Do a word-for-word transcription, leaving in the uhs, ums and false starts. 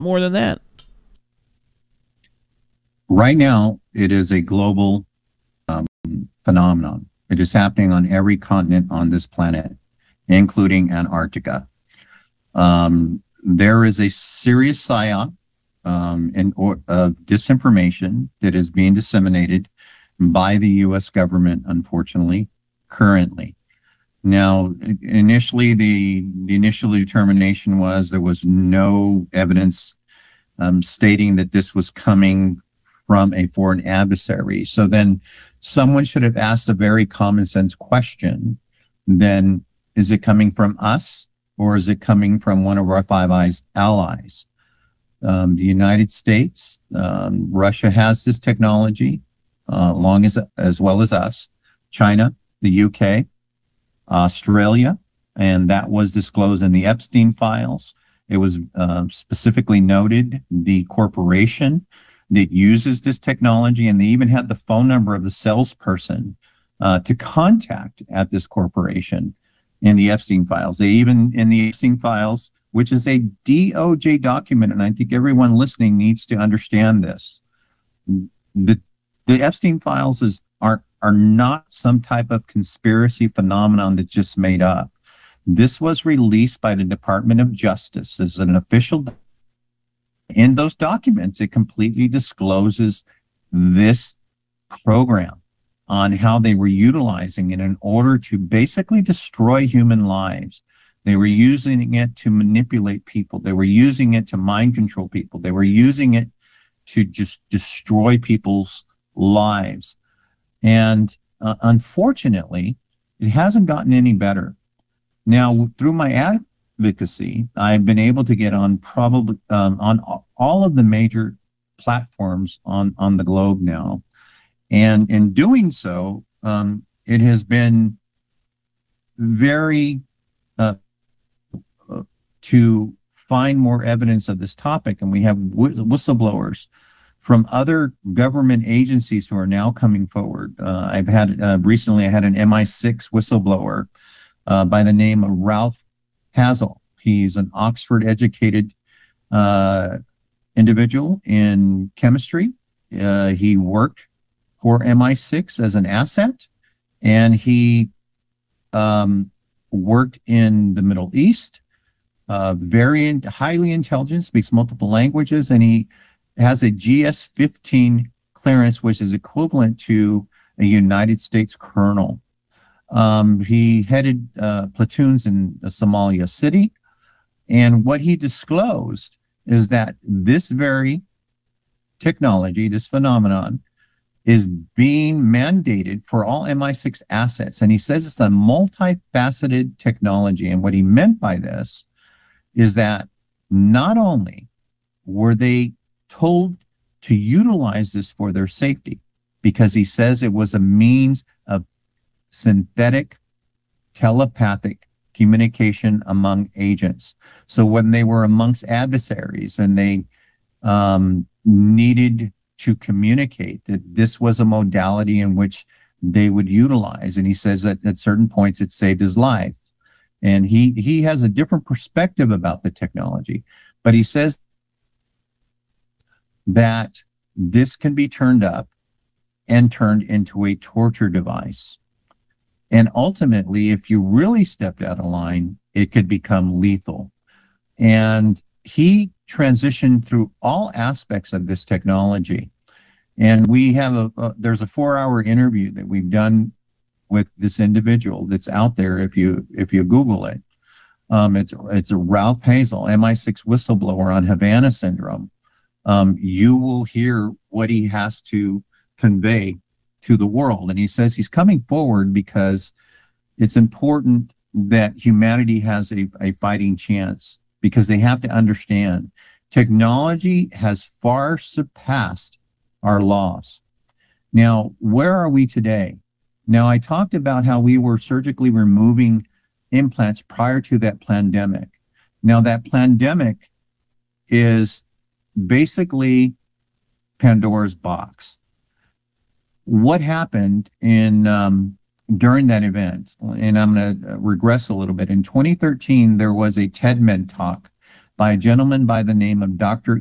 more than that? Right now, it is a global um, phenomenon. It is happening on every continent on this planet, including Antarctica. Um, there is a serious psyop um, and or, uh, disinformation that is being disseminated by the U S government, unfortunately, currently. Now, initially, the, the initial determination was there was no evidence um, stating that this was coming from a foreign adversary. So then someone should have asked a very common sense question. Then, is it coming from us or is it coming from one of our Five Eyes allies? Um, the United States, um, Russia has this technology, uh, along as, as well as us, China, the U K, Australia, and that was disclosed in the Epstein files. It was uh, specifically noted the corporation that uses this technology, and they even had the phone number of the salesperson uh, to contact at this corporation in the Epstein files. They even, in the Epstein files, which is a D O J document, and I think everyone listening needs to understand this. The, the Epstein files is, are, are not some type of conspiracy phenomenon that's just made up. This was released by the Department of Justice as an official. In those documents, it completely discloses this program on how they were utilizing it in order to basically destroy human lives. They were using it to manipulate people. They were using it to mind control people. They were using it to just destroy people's lives. And uh, unfortunately, it hasn't gotten any better. Now, through my advocacy, I've been able to get on probably um, on all of the major platforms on, on the globe now. And in doing so, um, it has been very uh, uh, to find more evidence of this topic. And we have wh- whistleblowers from other government agencies who are now coming forward. Uh, I've had uh, recently, I had an M I six whistleblower uh, by the name of Ralph Hazel. He's an Oxford educated uh, individual in chemistry. Uh, he worked for M I six as an asset, and he um, worked in the Middle East. Uh, very in, highly intelligent, speaks multiple languages, and he has a G S fifteen clearance, which is equivalent to a United States colonel. Um, he headed uh, platoons in Somalia City, and what he disclosed is that this very technology, this phenomenon, is being mandated for all M I six assets. And he says it's a multifaceted technology. And what he meant by this is that not only were they told to utilize this for their safety, because he says it was a means of synthetic telepathic communication among agents. So when they were amongst adversaries and they um, needed to communicate, that this was a modality in which they would utilize. And he says that at certain points it saved his life. And he, he has a different perspective about the technology, but he says that this can be turned up and turned into a torture device. And ultimately, if you really stepped out of line, it could become lethal. And he transitioned through all aspects of this technology. And we have a, a there's a four hour interview that we've done with this individual that's out there. If you, if you Google it, um, it's, it's a Ralph Hazel, M I six whistleblower on Havana syndrome. Um, you will hear what he has to convey to the world. And he says he's coming forward because it's important that humanity has a, a fighting chance, because they have to understand technology has far surpassed our laws. Now, where are we today? Now, I talked about how we were surgically removing implants prior to that pandemic. Now, that pandemic is basically Pandora's box. What happened in um, during that event, and I'm going to regress a little bit. In twenty thirteen, there was a TEDMed talk by a gentleman by the name of Doctor